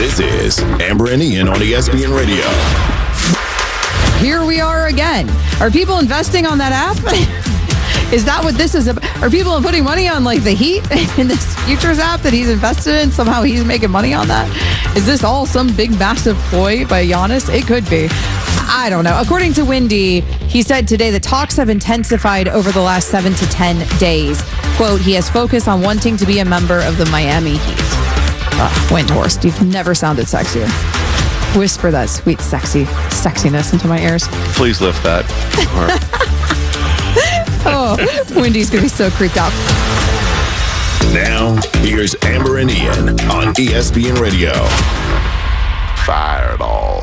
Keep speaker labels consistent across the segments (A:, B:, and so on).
A: This is Amber and Ian on ESPN Radio.
B: Here we are again. Are people investing on that app? Is that what this is about? Are people putting money on like the Heat in this futures app that he's invested in? Somehow he's making money on that? Is this all some big massive ploy by Giannis? It could be. I don't know. According to Windy, he said today that talks have intensified over the last 7 to 10 days. Quote, he has focused on wanting to be a member of the Miami Heat. Windhorst, you've never sounded sexier. Whisper that sweet, sexiness into my ears.
C: Please lift that.
B: Oh, Wendy's going to be so creeped out.
A: Now, here's Amber and Ian on ESPN Radio. Fireball.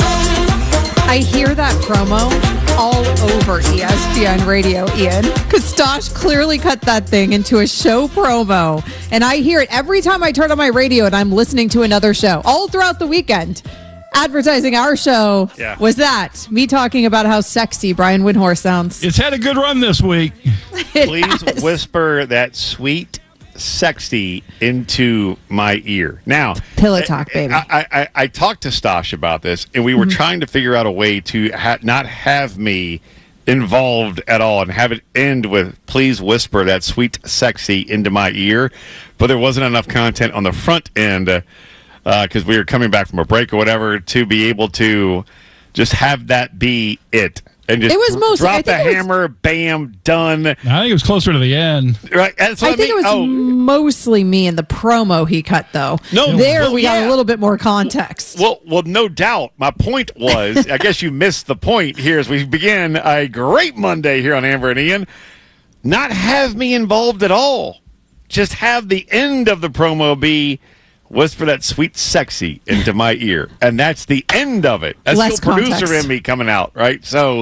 B: I hear that promo all over ESPN Radio, Ian, because Stosh clearly cut that thing into a show promo. And I hear it every time I turn on my radio and I'm listening to another show all throughout the weekend. Advertising our show was that me talking about how sexy Brian Windhorst sounds.
D: It's had a good run this week.
C: Please whisper that sweet, sexy into my ear. Now,
B: pillow talk, baby.
C: I talked to Stosh about this, and we were trying to figure out a way to not have me involved at all and have it end with please whisper that sweet, sexy into my ear. But there wasn't enough content on the front end because we were coming back from a break or whatever to be able to just have that be it. And just
B: it was mostly,
C: drop the hammer, bam, done.
D: I think it was closer to the end.
C: Right, that's what
B: I think it was mostly me in the promo he cut, though. We got a little bit more context.
C: Well, no doubt. My point was, I guess you missed the point here as we begin a great Monday here on Amber and Ian. Not have me involved at all. Just have the end of the promo be whisper that sweet sexy into my ear. And that's the end of it. That's
B: Less
C: the producer
B: context.
C: in me coming out, right? So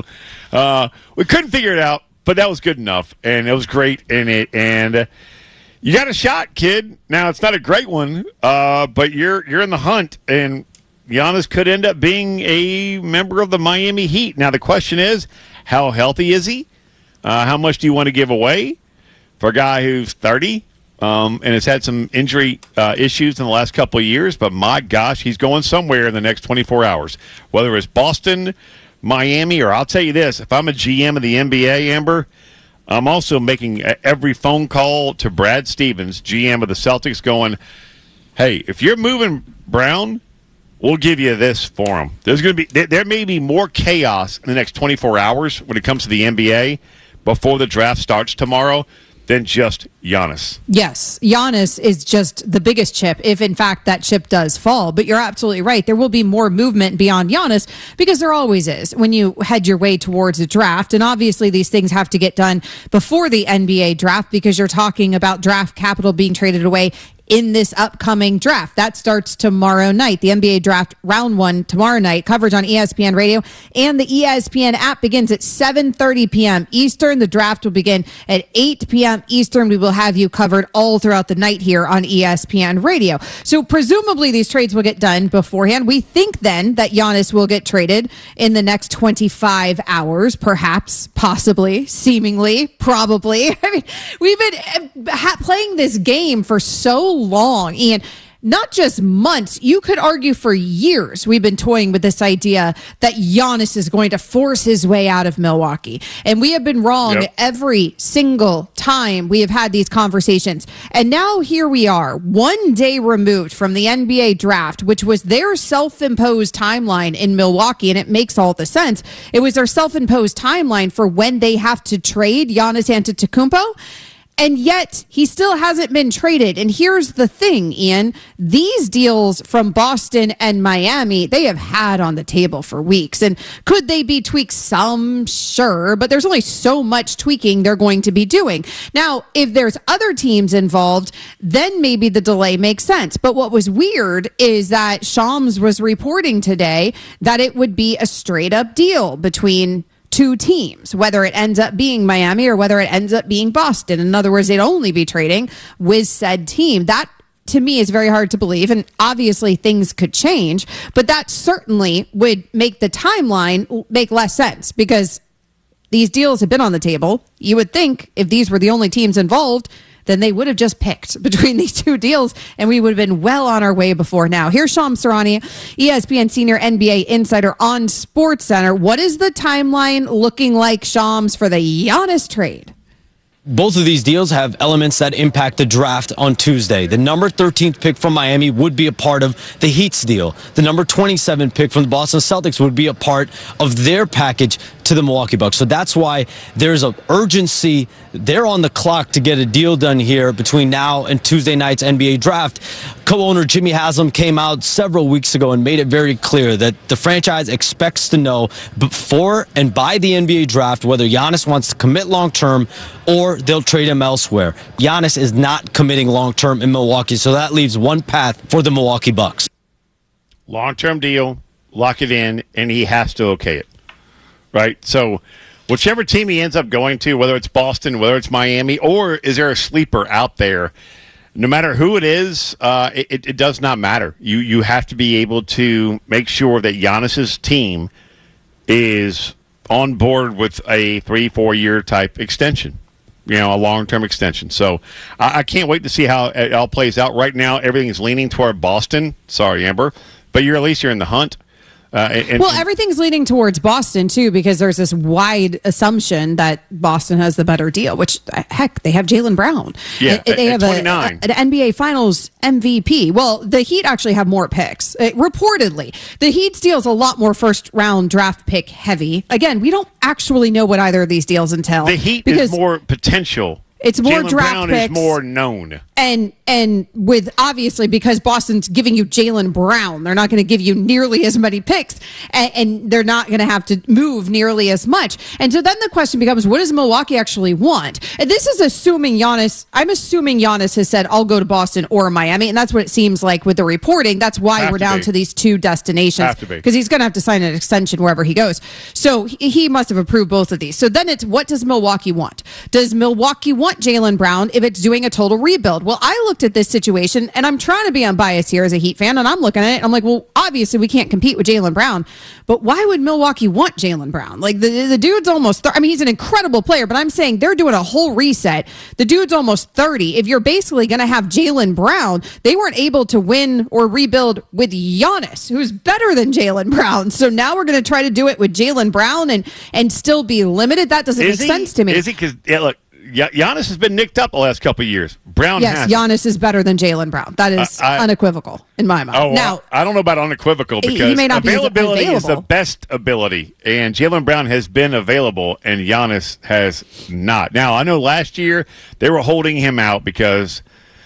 C: we couldn't figure it out, but that was good enough. And it was great in it. And you got a shot, kid. Now, it's not a great one, but you're in the hunt. And Giannis could end up being a member of the Miami Heat. Now, the question is, how healthy is he? How much do you want to give away for a guy who's 30? And has had some injury issues in the last couple of years, but my gosh, he's going somewhere in the next 24 hours. Whether it's Boston, Miami, or I'll tell you this, if I'm a GM of the NBA, Amber, I'm also making every phone call to Brad Stevens, GM of the Celtics, going, hey, if you're moving Brown, we'll give you this for him. There may be more chaos in the next 24 hours when it comes to the NBA before the draft starts tomorrow than just Giannis.
B: Yes, Giannis is just the biggest chip if, in fact, that chip does fall. But you're absolutely right. There will be more movement beyond Giannis because there always is when you head your way towards a draft. And obviously, these things have to get done before the NBA draft because you're talking about draft capital being traded away in this upcoming draft. That starts tomorrow night. The NBA draft round 1 tomorrow night. Coverage on ESPN Radio and the ESPN app begins at 7:30 p.m. Eastern. The draft will begin at 8 p.m. Eastern. We will have you covered all throughout the night here on ESPN Radio. So presumably these trades will get done beforehand. We think then that Giannis will get traded in the next 25 hours, perhaps, possibly, seemingly, probably. I mean, we've been playing this game for so long, Ian, not just months, you could argue for years we've been toying with this idea that Giannis is going to force his way out of Milwaukee. And we have been wrong every single time we have had these conversations. And now here we are, one day removed from the NBA draft, which was their self-imposed timeline in Milwaukee, and it makes all the sense. It was their self-imposed timeline for when they have to trade Giannis Antetokounmpo. And yet, he still hasn't been traded. And here's the thing, Ian. These deals from Boston and Miami, they have had on the table for weeks. And could they be tweaked some? Sure. But there's only so much tweaking they're going to be doing. Now, if there's other teams involved, then maybe the delay makes sense. But what was weird is that Shams was reporting today that it would be a straight up deal between two teams, whether it ends up being Miami or whether it ends up being Boston. In other words, they'd only be trading with said team. That, to me, is very hard to believe. And obviously things could change, but that certainly would make the timeline make less sense because these deals have been on the table. You would think if these were the only teams involved, then they would have just picked between these two deals, and we would have been well on our way before now. Here's Shams Charania, ESPN senior NBA insider on SportsCenter. What is the timeline looking like, Shams, for the Giannis trade?
E: Both of these deals have elements that impact the draft on Tuesday. The number 13th pick from Miami would be a part of the Heat's deal. The number 27 pick from the Boston Celtics would be a part of their package to the Milwaukee Bucks. So that's why there's an urgency. They're on the clock to get a deal done here between now and Tuesday night's NBA draft. Co-owner Jimmy Haslam came out several weeks ago and made it very clear that the franchise expects to know before and by the NBA draft whether Giannis wants to commit long-term or they'll trade him elsewhere. Giannis is not committing long-term in Milwaukee, so that leaves one path for the Milwaukee Bucks.
C: Long-term deal, lock it in, and he has to okay it. Right? So whichever team he ends up going to, whether it's Boston, whether it's Miami, or is there a sleeper out there, no matter who it is, it does not matter. You have to be able to make sure that Giannis's team is on board with a 3-4 year type extension, a long-term extension. So I can't wait to see how it all plays out. Right now, everything is leaning toward Boston. Sorry, Amber. But at least you're in the hunt.
B: Everything's leading towards Boston, too, because there's this wide assumption that Boston has the better deal, which, heck, they have Jaylen Brown.
C: Yeah,
B: they have an
C: 29.
B: NBA Finals MVP. Well, the Heat actually have more picks. Reportedly, the Heat's deal is a lot more first-round draft pick heavy. Again, we don't actually know what either of these deals entail.
C: The Heat is more potential.
B: It's more
C: Jaylen
B: draft
C: Brown
B: picks.
C: is more known.
B: And with obviously because Boston's giving you Jaylen Brown, they're not going to give you nearly as many picks, and they're not going to have to move nearly as much. And so then the question becomes, what does Milwaukee actually want? And this is assuming Giannis. I'm assuming Giannis has said, "I'll go to Boston or Miami," and that's what it seems like with the reporting. That's why we're down to these two destinations, because he's going to have to sign an extension wherever he goes. So he must have approved both of these. So then it's, what does Milwaukee want? Does Milwaukee want Jaylen Brown if it's doing a total rebuild? Well, I looked at this situation, and I'm trying to be unbiased here as a Heat fan, and I'm looking at it, and I'm like, well, obviously we can't compete with Jaylen Brown, but why would Milwaukee want Jaylen Brown? Like, the dude's almost, he's an incredible player, but I'm saying they're doing a whole reset. The dude's almost 30. If you're basically going to have Jaylen Brown, they weren't able to win or rebuild with Giannis, who's better than Jaylen Brown. So now we're going to try to do it with Jaylen Brown and still be limited. That doesn't make sense to me.
C: Is he? Because, look, Giannis has been nicked up the last couple of years. Brown has.
B: Giannis is better than Jaylen Brown. That is unequivocal in my mind.
C: Now, I don't know about unequivocal, because
B: he may not
C: availability
B: be
C: is the best ability, and Jaylen Brown has been available, and Giannis has not. Now, I know last year they were holding him out because,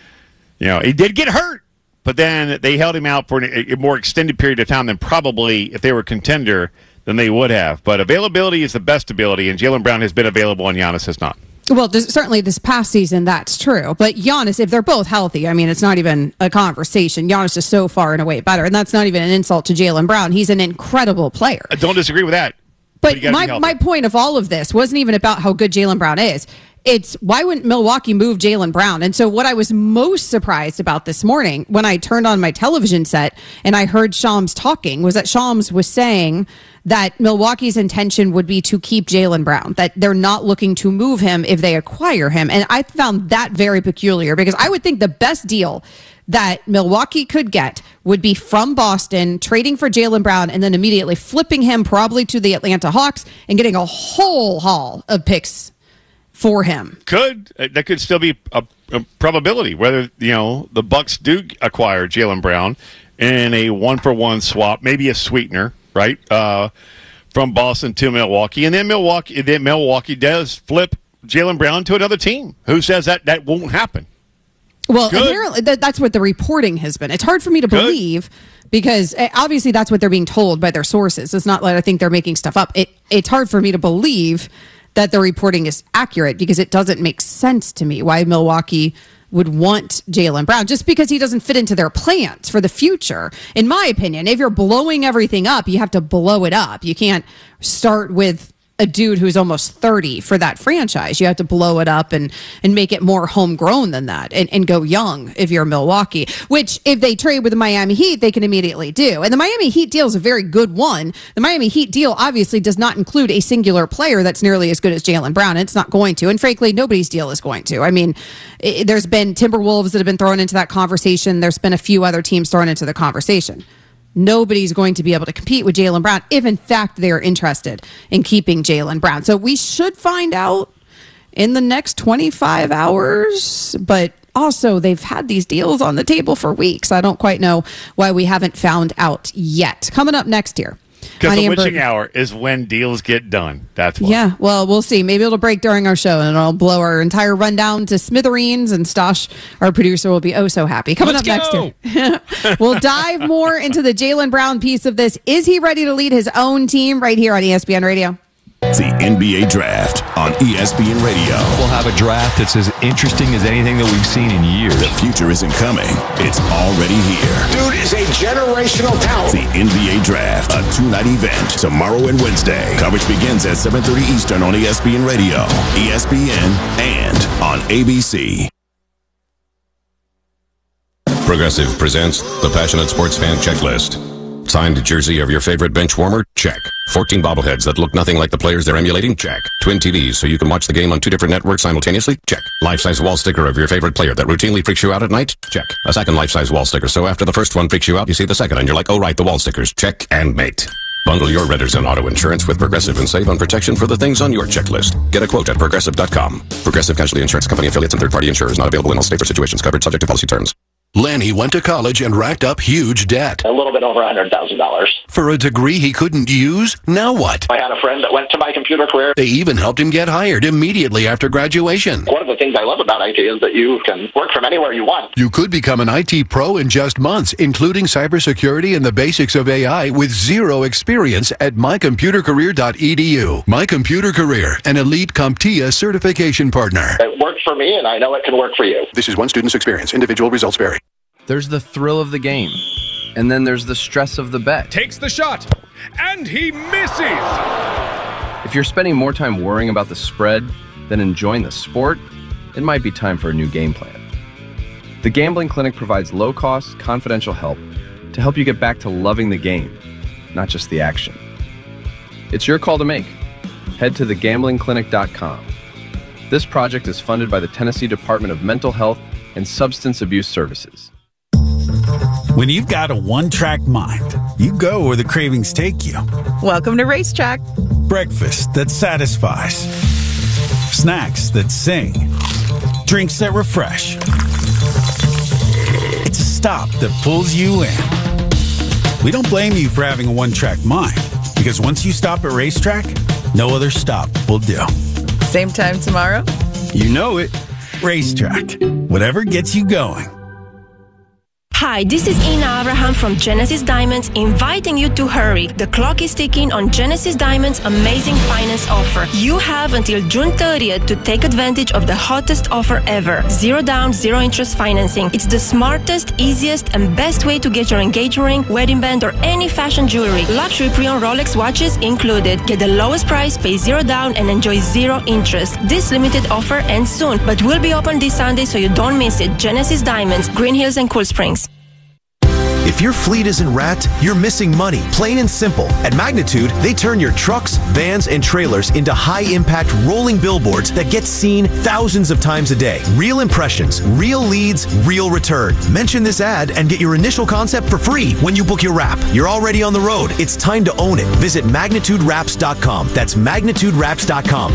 C: he did get hurt, but then they held him out for a more extended period of time than probably if they were a contender than they would have. But availability is the best ability, and Jaylen Brown has been available, and Giannis has not.
B: Well, certainly this past season, that's true. But Giannis, if they're both healthy, it's not even a conversation. Giannis is so far and away better. And that's not even an insult to Jaylen Brown. He's an incredible player.
C: I don't disagree with that.
B: But my point of all of this wasn't even about how good Jaylen Brown is. It's why wouldn't Milwaukee move Jaylen Brown? And so what I was most surprised about this morning when I turned on my television set and I heard Shams talking was that Shams was saying that Milwaukee's intention would be to keep Jaylen Brown, that they're not looking to move him if they acquire him. And I found that very peculiar, because I would think the best deal that Milwaukee could get would be from Boston, trading for Jaylen Brown, and then immediately flipping him probably to the Atlanta Hawks and getting a whole haul of picks for him.
C: That could still be a probability, whether the Bucks do acquire Jaylen Brown in a 1-for-1 swap, maybe a sweetener, right? From Boston to Milwaukee, and then Milwaukee does flip Jaylen Brown to another team. Who says that won't happen?
B: Well, apparently that's what the reporting has been. It's hard for me to believe, because obviously that's what they're being told by their sources. It's not like I think they're making stuff up. It's hard for me to believe that the reporting is accurate, because it doesn't make sense to me why Milwaukee would want Jaylen Brown, just because he doesn't fit into their plans for the future. In my opinion, if you're blowing everything up, you have to blow it up. You can't start with a dude who's almost 30 for that franchise. You have to blow it up and make it more homegrown than that and go young if you're Milwaukee, which if they trade with the Miami Heat, they can immediately do. And the Miami Heat deal is a very good one. The Miami Heat deal obviously does not include a singular player that's nearly as good as Jaylen Brown. It's not going to. And frankly, nobody's deal is going to. I mean, there's been Timberwolves that have been thrown into that conversation. There's been a few other teams thrown into the conversation. Nobody's going to be able to compete with Jaylen Brown if, in fact, they're interested in keeping Jaylen Brown. So we should find out in the next 25 hours. But also, they've had these deals on the table for weeks. I don't quite know why we haven't found out yet. Coming up next here.
C: Because the witching hour is when deals get done. That's why. Yeah,
B: well, we'll see. Maybe it'll break during our show, and it'll blow our entire rundown to smithereens, and Stosh, our producer, will be oh so happy. Coming up next year, we'll dive more into the Jaylen Brown piece of this. Is he ready to lead his own team right here on ESPN Radio?
A: The NBA Draft on ESPN Radio.
F: We'll have a draft that's as interesting as anything that we've seen in years.
A: The future isn't coming. It's already here.
G: Dude is a generational talent.
A: The NBA Draft, a 2-night event, tomorrow and Wednesday. Coverage begins at 7:30 Eastern on ESPN Radio, ESPN, and on ABC.
H: Progressive presents the Passionate Sports Fan Checklist. Signed jersey of your favorite bench warmer? Check. 14 bobbleheads that look nothing like the players they're emulating? Check. Twin TVs so you can watch the game on 2 different networks simultaneously? Check. Life-size wall sticker of your favorite player that routinely freaks you out at night? Check. A second life-size wall sticker so after the first one freaks you out, you see the second and you're like, oh right, the wall stickers. Check and mate. Bundle your renters and auto insurance with Progressive and save on protection for the things on your checklist. Get a quote at Progressive.com. Progressive Casualty Insurance Company affiliates and third-party insurers not available in all states or situations covered subject to policy terms.
A: Lanny went to college and racked up huge debt.
I: A little bit over $100,000.
A: For a degree he couldn't use? Now what?
I: I had a friend that went to My Computer Career.
A: They even helped him get hired immediately after graduation.
I: One of the things I love about IT is that you can work from anywhere you want.
A: You could become an IT pro in just months, including cybersecurity and the basics of AI with zero experience at mycomputercareer.edu. My Computer Career, an elite CompTIA certification partner.
I: It worked for me, and I know it can work for you.
A: This is one student's experience. Individual results vary.
J: There's the thrill of the game, and then there's the stress of the bet.
K: Takes the shot, and he misses!
J: If you're spending more time worrying about the spread than enjoying the sport, it might be time for a new game plan. The Gambling Clinic provides low-cost, confidential help to help you get back to loving the game, not just the action. It's your call to make. Head to thegamblingclinic.com. This project is funded by the Tennessee Department of Mental Health and Substance Abuse Services.
L: When you've got a one-track mind, you go where the cravings take you.
M: Welcome to Racetrack.
L: Breakfast that satisfies. Snacks that sing. Drinks that refresh. It's a stop that pulls you in. We don't blame you for having a one-track mind, because once you stop at Racetrack, no other stop will do.
M: Same time tomorrow?
L: You know it. Racetrack. Whatever gets you going.
N: Hi, this is Ina Abraham from Genesis Diamonds, inviting you to hurry. The clock is ticking on Genesis Diamonds' amazing finance offer. You have until June 30th to take advantage of the hottest offer ever. 0 down, 0 interest financing. It's the smartest, easiest, and best way to get your engagement ring, wedding band, or any fashion jewelry. Luxury pre-owned Rolex watches included. Get the lowest price, pay 0 down, and enjoy 0 interest. This limited offer ends soon, but will be open this Sunday, so you don't miss it. Genesis Diamonds, Green Hills and Cool Springs.
O: If your fleet isn't wrapped, you're missing money, plain and simple. At Magnitude, they turn your trucks, vans, and trailers into high-impact rolling billboards that get seen thousands of times a day. Real impressions, real leads, real return. Mention this ad and get your initial concept for free when you book your wrap. You're already on the road. It's time to own it. Visit MagnitudeWraps.com. That's MagnitudeWraps.com.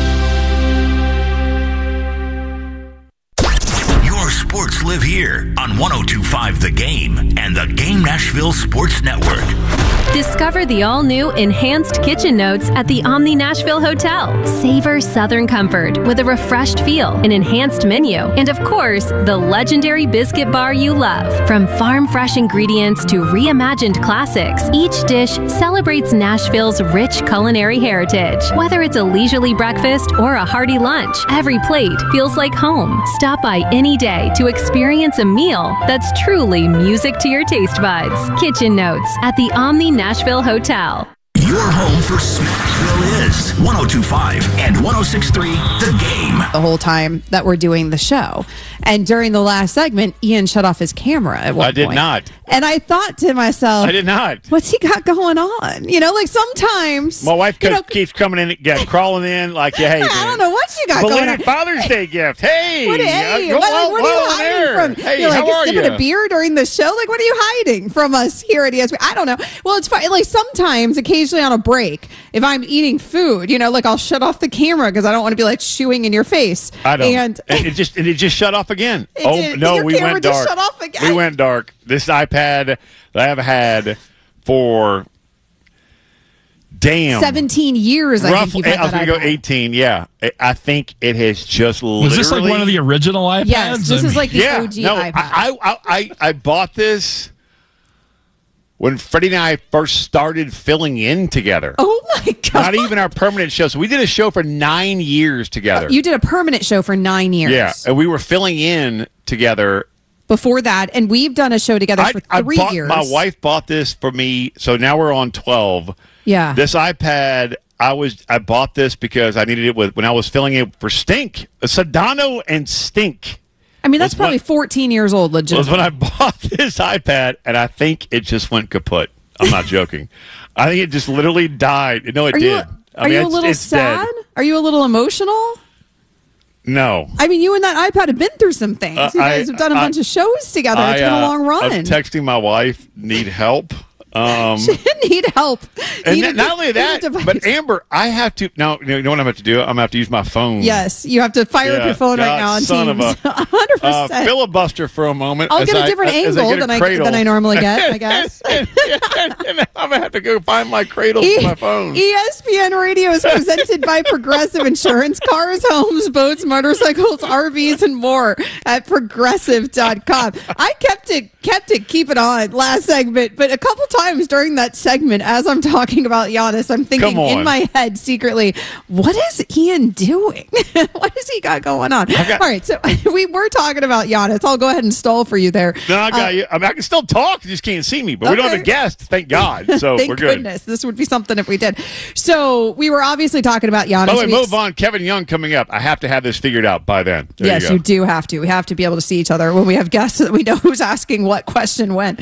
P: Sports live here on 102.5 The Game and the Game Nashville Sports Network.
Q: Discover the all-new Enhanced Kitchen Notes at the Omni Nashville Hotel. Savor Southern comfort with a refreshed feel, an enhanced menu, and of course, the legendary biscuit bar you love. From farm-fresh ingredients to reimagined classics, each dish celebrates Nashville's rich culinary heritage. Whether it's a leisurely breakfast or a hearty lunch, every plate feels like home. Stop by any day to experience a meal that's truly music to your taste buds. Kitchen Notes at the Omni Nashville Hotel.
P: Your home for Smashville is 102.5 and 106.3 The Game.
B: The whole time that we're doing the show. And during the last segment, Ian shut off his camera at one point.
C: I did not.
B: And I thought to myself,
C: I did not.
B: What's he got going on? You know, like sometimes.
C: My wife keeps coming in, crawling in like, hey,
B: I don't know what you got going on.
C: Father's Day gift. Hey.
B: What are you hiding from?
C: Hey,
B: You're like,
C: how are
B: sipping
C: you?
B: a beer during the show? Like, what are you hiding from us here at ESPN? I don't know. Well, it's fine. Like sometimes, occasionally on a break, if I'm eating food, you know, like I'll shut off the camera because I don't want to be like chewing in your face.
C: I don't.
B: And
C: it just shut off again.
B: Your
C: We
B: camera
C: went
B: just
C: dark.
B: shut off again.
C: We went dark. This iPad that I have had for
B: 17 years. I think you've had
C: I was
B: that
C: going to go
B: iPad.
C: 18. Yeah, I think it has just literally.
D: Was this like one of the original iPads?
B: Yes, this is like the OG iPad.
C: I bought this when Freddie and I first started filling in together.
B: Oh my God.
C: Not even our permanent show. So we did a show for 9 years together.
B: You did a permanent show for 9 years.
C: Yeah, and we were filling in together.
B: Before that, and we've done a show together for 3 years.
C: My wife bought this for me, so now we're on 12.
B: Yeah.
C: This iPad, I bought this because I needed it when I was filling it for Stink. Sedano and Stink.
B: I mean, that's probably 14 years old, legit.
C: Was when I bought this iPad, and I think it just went kaput. I'm not joking. I think it just literally died. No, it did.
B: Are you a little sad?
C: Dead.
B: Are you a little emotional?
C: No.
B: I mean, you and that iPad have been through some things. You guys have done a bunch of shows together. It's been a long run.
C: I'm texting my wife, need help.
B: She didn't need help.
C: And not only that, but Amber, I have to now. You know what I'm going to do? I'm going to have to use my phone.
B: Yes, you have to fire up your phone right now on Teams. 100%.
C: Filibuster for a moment.
B: I'll get a different angle than I normally get. I guess.
C: and I'm going to have to go find my cradle for my phone.
B: ESPN Radio is presented by Progressive Insurance. Cars, homes, boats, motorcycles, RVs, and more at Progressive.com. I kept it keep it on last segment, but a couple times during that segment, as I'm talking about Giannis, I'm thinking in my head secretly, what is Ian doing? What has he got going on? All right, so we were talking about Giannis. I'll go ahead and stall for you there.
C: No, I got you. I mean, I can still talk. You just can't see me, but we don't have a guest. Thank God. So
B: Thank
C: we're good.
B: goodness. This would be something if we did. So we were obviously talking about Giannis.
C: By the way, move on. Kevin Young coming up. I have to have this figured out by then. There
B: Yes, you do have to. We have to be able to see each other when we have guests so that we know who's asking what question when.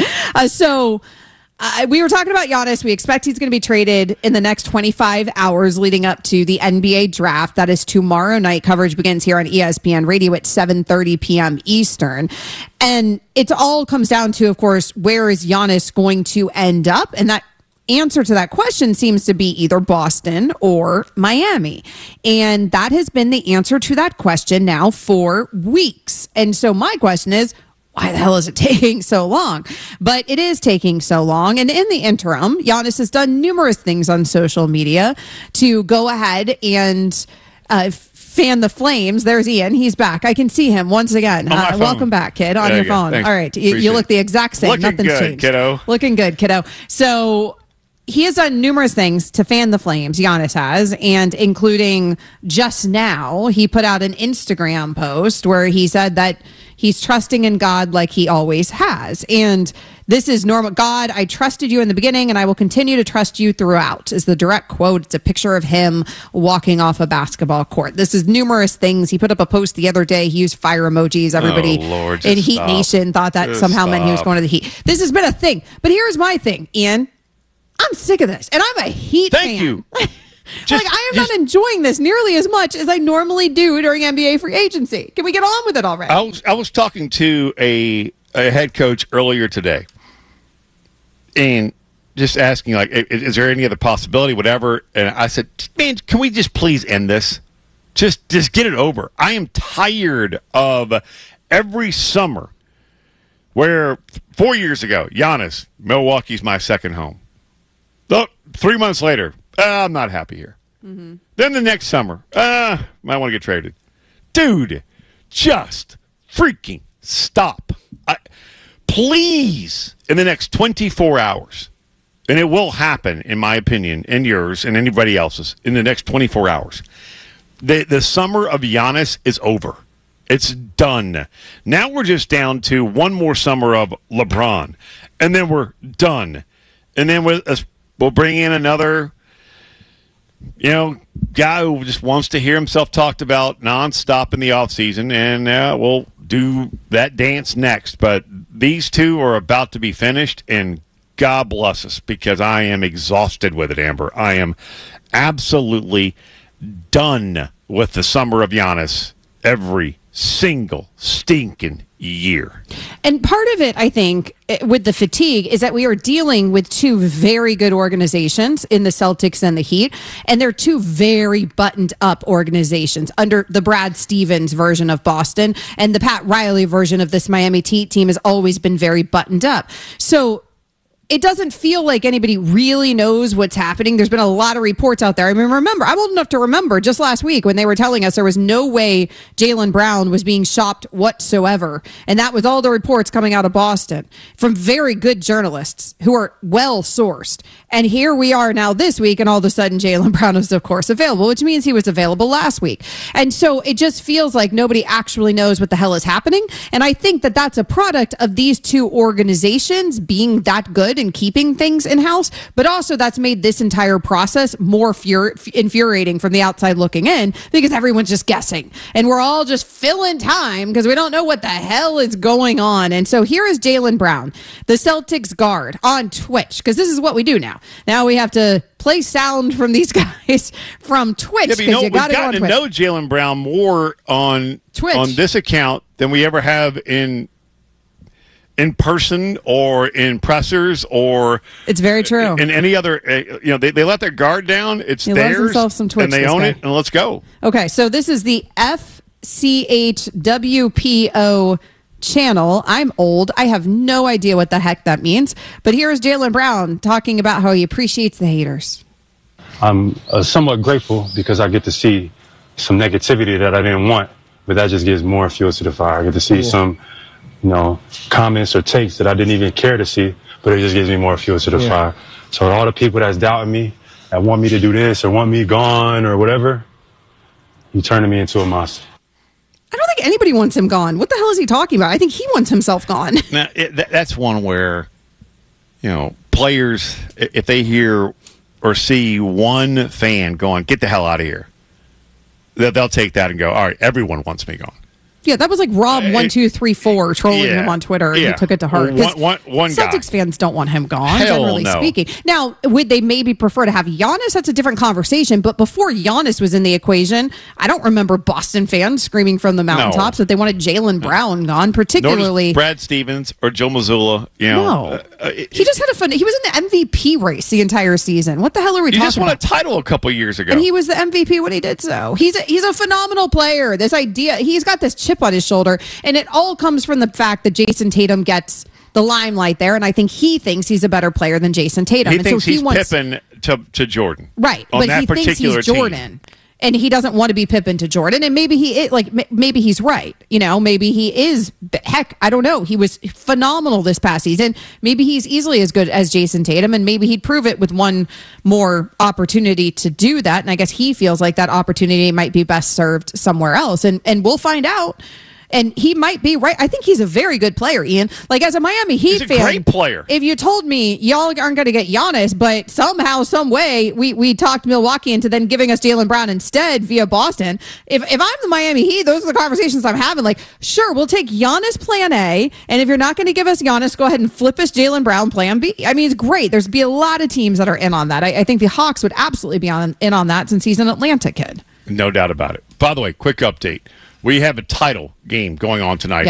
B: We were talking about Giannis. We expect he's going to be traded in the next 25 hours leading up to the NBA draft. That is tomorrow night. Coverage begins here on ESPN Radio at 7:30 p.m. Eastern. And it all comes down to, of course, where is Giannis going to end up? And that answer to that question seems to be either Boston or Miami. And that has been the answer to that question now for weeks. And so my question is, why the hell is it taking so long? But it is taking so long. And in the interim, Giannis has done numerous things on social media to go ahead and fan the flames. There's Ian. He's back. I can see him once again. Welcome back, kid, on your phone.
C: Thanks.
B: All right. You look the exact same.
C: Looking
B: Nothing's
C: good,
B: changed.
C: kiddo.
B: Looking good, kiddo. So he has done numerous things to fan the flames, Giannis has, and including just now, he put out an Instagram post where he said that he's trusting in God like he always has. And this is normal. God, I trusted you in the beginning and I will continue to trust you throughout, is the direct quote. It's a picture of him walking off a basketball court. This is numerous things. He put up a post the other day. He used fire emojis. Everybody in Heat Nation thought that somehow meant he was going to the Heat. This has been a thing. But here's my thing, Ian. I'm sick of this. And I'm a Heat fan.
C: Thank you.
B: I am not enjoying this nearly as much as I normally do during NBA free agency. Can we get on with it already?
C: I was talking to a head coach earlier today and just asking, like, is there any other possibility, whatever? And I said, man, can we just please end this? Just get it over. I am tired of every summer where 4 years ago, Giannis, Milwaukee's my second home. 3 months later, I'm not happy here. Mm-hmm. Then the next summer, might want to get traded. Dude, just freaking stop. Please, in the next 24 hours, and it will happen, in my opinion, and yours, and anybody else's, in the next 24 hours, the summer of Giannis is over. It's done. Now we're just down to one more summer of LeBron, and then we're done. And then with we'll bring in another, guy who just wants to hear himself talked about nonstop in the offseason, and we'll do that dance next. But these two are about to be finished, and God bless us, because I am exhausted with it, Amber. I am absolutely done with the summer of Giannis every single stinking year.
B: And part of it, I think, with the fatigue is that we are dealing with two very good organizations in the Celtics and the Heat, and they're two very buttoned up organizations under the Brad Stevens version of Boston, and the Pat Riley version of this Miami Heat team has always been very buttoned up. So it doesn't feel like anybody really knows what's happening. There's been a lot of reports out there. I mean, remember, I'm old enough to remember just last week when they were telling us there was no way Jaylen Brown was being shopped whatsoever. And that was all the reports coming out of Boston from very good journalists who are well sourced. And here we are now this week, and all of a sudden Jaylen Brown is, of course, available, which means he was available last week. And so it just feels like nobody actually knows what the hell is happening. And I think that that's a product of these two organizations being that good and keeping things in-house, but also that's made this entire process more infuriating from the outside looking in, because everyone's just guessing and we're all just filling time because we don't know what the hell is going on. And so here is Jaylen Brown, the Celtics guard, on Twitch, because this is what we do now. Now we have to play sound from these guys from Twitch.
C: Yeah, we've gotten to know Jaylen Brown more on Twitch, on this account, than we ever have in person or in pressers or
B: it's very true
C: in any other they let their guard down. It's
B: he
C: theirs
B: some Twitch,
C: and they own it, and let's go.
B: Okay, so this is the FCHWPO channel. I'm old, I have no idea what the heck that means, but here's Jaylen Brown talking about how he appreciates the haters.
R: I'm somewhat grateful because I get to see some negativity that I didn't want, but that just gives more fuel to the fire. I get to see some comments or takes that I didn't even care to see, but it just gives me more fuel to the fire. So all the people that's doubting me, that want me to do this or want me gone or whatever, you turning me into a monster.
B: I don't think anybody wants him gone. What the hell is he talking about? I think he wants himself gone.
C: Now, that's one where, players, if they hear or see one fan going, get the hell out of here, they'll take that and go, all right, everyone wants me gone.
B: Yeah, that was like Rob1234 trolling him on Twitter. He took it to heart.
C: One
B: Celtics fans don't want him gone,
C: Hell
B: generally
C: no.
B: speaking. Now, would they maybe prefer to have Giannis? That's a different conversation. But before Giannis was in the equation, I don't remember Boston fans screaming from the mountaintops that they wanted Jaylen Brown gone, particularly
C: Brad Stevens or Joe Mazzulla.
B: No. He just had he was in the MVP race the entire season. What the hell are we talking about?
C: He just won a title a couple years ago.
B: And he was the MVP when he did so. He's a phenomenal player. This idea, he's got this chip on his shoulder, and it all comes from the fact that Jason Tatum gets the limelight there, and I think he thinks he's a better player than Jason Tatum.
C: He
B: and
C: thinks
B: so
C: he's Pippen to Jordan.
B: Right,
C: on
B: but
C: that
B: he thinks he's Jordan. And he doesn't want to be Pippen to Jordan. And maybe maybe he's right. Maybe he is. Heck, I don't know. He was phenomenal this past season. Maybe he's easily as good as Jason Tatum, and maybe he'd prove it with one more opportunity to do that. And I guess he feels like that opportunity might be best served somewhere else. And we'll find out. And he might be right. I think he's a very good player, Ian. Like, as a Miami Heat fan,
C: great player.
B: If you told me y'all aren't going to get Giannis, but somehow, some way, we talked Milwaukee into then giving us Jaylen Brown instead via Boston. If I'm the Miami Heat, those are the conversations I'm having. Like, sure, we'll take Giannis plan A, and if you're not going to give us Giannis, go ahead and flip us Jaylen Brown plan B. I mean, it's great. There's be a lot of teams that are in on that. I think the Hawks would absolutely be in on that since he's an Atlanta kid.
C: No doubt about it. By the way, quick update. We have a title game going on tonight.